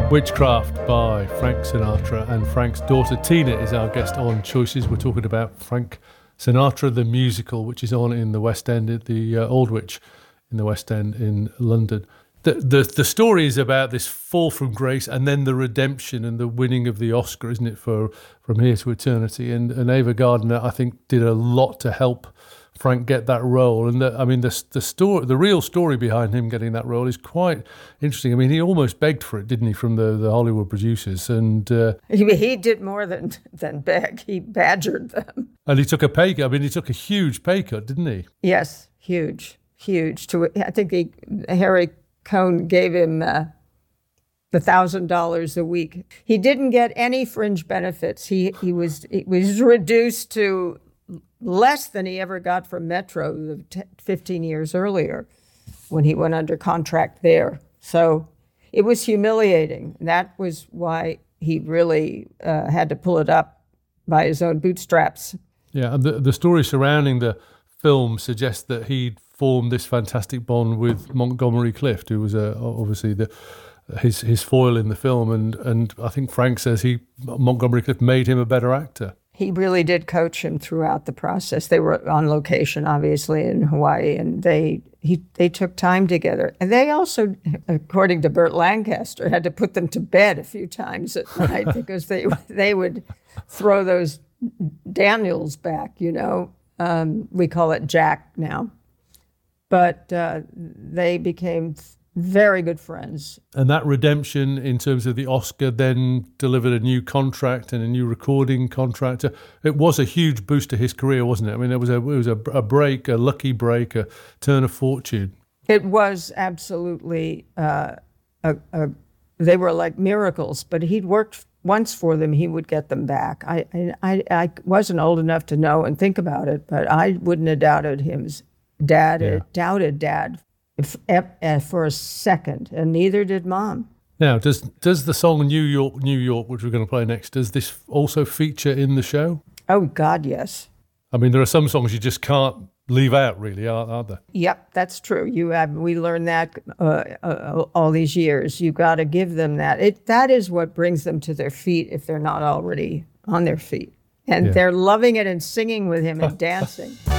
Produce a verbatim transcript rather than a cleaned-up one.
Witchcraft by Frank Sinatra, and Frank's daughter Tina is our guest on Choices. We're talking about Frank Sinatra, the musical, which is on in the West End, at the uh, Aldwych in the West End in London. The, the the story is about this fall from grace and then the redemption and the winning of the Oscar, isn't it, for From Here to Eternity? And, and Ava Gardner, I think, did a lot to help Frank get that role. And the, I mean, the the story, the real story behind him getting that role is quite interesting. I mean, he almost begged for it, didn't he, from the, the Hollywood producers? And uh, he, he did more than than beg. He badgered them. And he took a pay cut. I mean, he took a huge pay cut, didn't he? Yes, huge, huge. To I think he, Harry Cohn gave him uh, the thousand dollars a week. He didn't get any fringe benefits. He he was he was reduced to less than he ever got from Metro fifteen years earlier when he went under contract there. So it was humiliating. That was why he really uh, had to pull it up by his own bootstraps. Yeah, and the, the story surrounding the film suggests that he'd formed this fantastic bond with Montgomery Clift, who was uh, obviously the his his foil in the film. And, and I think Frank says he Montgomery Clift made him a better actor. He really did coach him throughout the process. They were on location, obviously, in Hawaii, and they he they took time together. And they also, according to Burt Lancaster, had to put them to bed a few times at night because they they would throw those Daniels back, you know. Um, we call it Jack now. But uh, they became very good friends. And that redemption in terms of the Oscar then delivered a new contract and a new recording contract. It was a huge boost to his career, wasn't it? I mean, it was a it was a, a break, a lucky break, a turn of fortune. It was absolutely, uh, a, a, they were like miracles, but he'd worked once for them, he would get them back. I, I, I wasn't old enough to know and think about it, but I wouldn't have doubted him's dad, yeah. doubted dad. If, if, for a second, and neither did Mom. Now, does does the song New York, New York, which we're going to play next, does this also feature in the show? Oh, God, yes. I mean, there are some songs you just can't leave out, really, aren't, aren't there? Yep, that's true. You have, we learned that uh, uh, all these years. You got to give them that. It that is what brings them to their feet if they're not already on their feet. And yeah. They're loving it and singing with him and dancing.